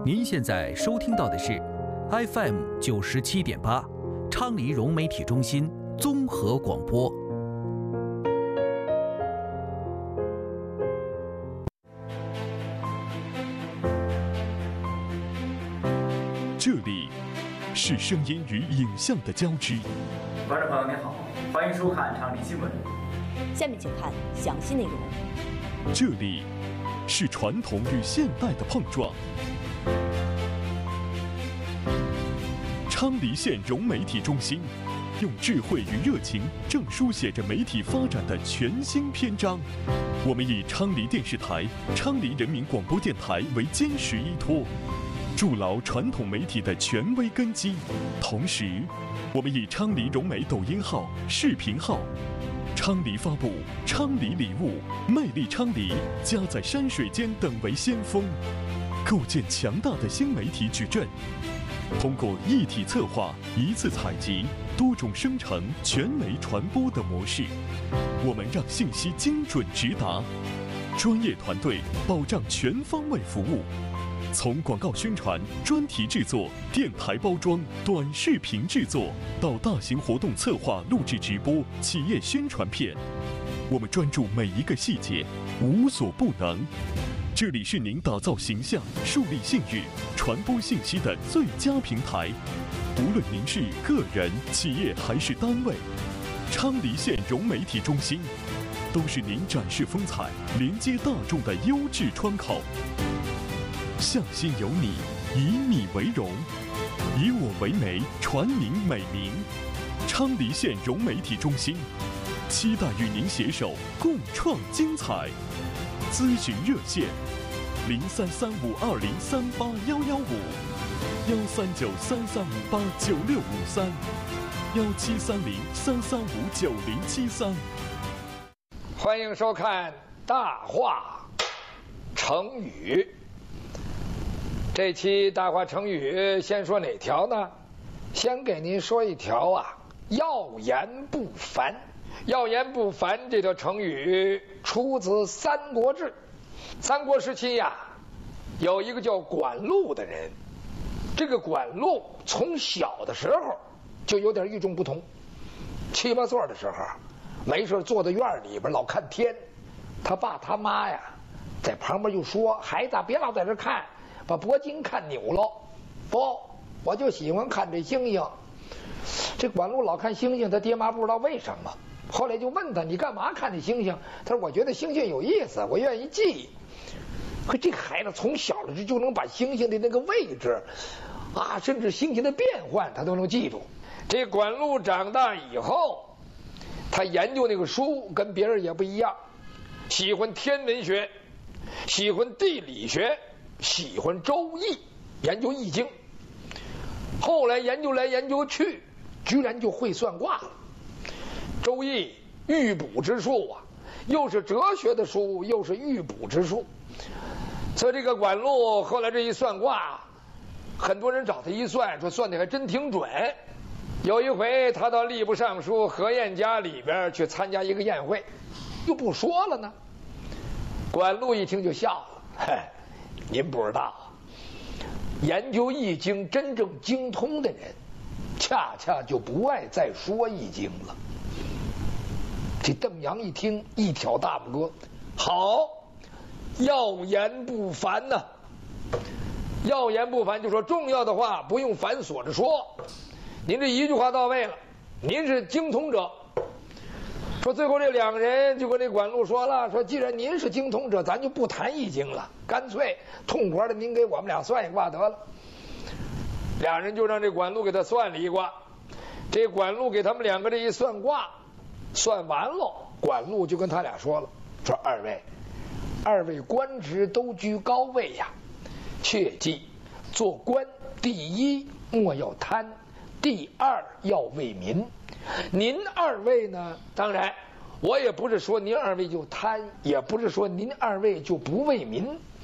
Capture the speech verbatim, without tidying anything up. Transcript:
您现在收听到的是 F M 九十七点八，昌黎融媒体中心综合广播。 这里是声音与影像的交织。 观众朋友您好，欢迎收看昌黎新闻。 下面请看详细内容。 这里是传统与现代的碰撞。昌黎县融媒体中心用智慧与热情，正书写着媒体发展的全新篇章。我们以昌黎电视台、昌黎人民广播电台为坚实依托，筑牢传统媒体的权威根基。同时，我们以昌黎融媒抖音号、视频号、昌黎发布、昌黎礼物、魅力昌黎、家在山水间等为先锋，构建强大的新媒体矩阵。通过一体策划、一次采集、多种生成、全媒传播的模式，我们让信息精准直达，专业团队保障全方位服务。从广告宣传、专题制作、电台包装、短视频制作，到大型活动策划、录制直播、企业宣传片，我们专注每一个细节，无所不能。这里是您打造形象、树立信誉、传播信息的最佳平台。无论您是个人、企业还是单位，昌黎县融媒体中心都是您展示风采、连接大众的优质窗口。向心有你，以你为荣，以我为媒，传您美名。昌黎县融媒体中心期待与您携手共创精彩。咨询热线：零三三五二零三八幺幺五，幺三九三三五八九六五三，幺七三零三三五九零七三。 欢迎收看《大话成语》。这期大话成语先说哪条呢？先给您说一条啊，耀眼不凡。耀眼不凡这条成语出自《三国志》。三国时期呀，有一个叫管路的人。这个管路从小的时候就有点与众不同。七八岁的时候，没事坐在院里边老看天。他爸他妈呀，在旁边就说：“孩子，别老在这看。”把脖颈看扭了，不，我就喜欢看这星星。这管路老看星星，他爹妈不知道为什么。后来就问他：“你干嘛看这星星？”他说：“我觉得星星有意思，我愿意记。”可这个孩子从小的就能把星星的那个位置啊，甚至星星的变换，他都能记住。这管路长大以后，他研究那个书跟别人也不一样，喜欢天文学，喜欢地理学。喜欢周易，研究易经。后来研究来研究去，居然就会算卦了。周易预卜之术啊，又是哲学的书，又是预卜之术。所以这个管路后来这一算卦，很多人找他一算，说算的还真挺准。有一回他到吏部尚书何晏家里边去参加一个宴会，就不说了呢。管路一听就笑了，嘿。您不知道，研究易经真正精通的人，恰恰就不爱再说易经了。这邓阳一听，一挑大拇哥，好，耀言不凡呐、啊！耀言不凡，就说重要的话不用繁琐着说，您这一句话到位了，您是精通者。说最后这两个人就跟这管路说了，说既然您是精通者，咱就不谈易经了，干脆痛快的您给我们俩算一卦得了。俩人就让这管路给他算了一卦。这管路给他们两个这一算卦，算完了，管路就跟他俩说了，说二位二位官职都居高位呀，切记做官第一莫要贪，第二要为民。您二位呢，当然我也不是说您二位就贪，也不是说您二位就不为民，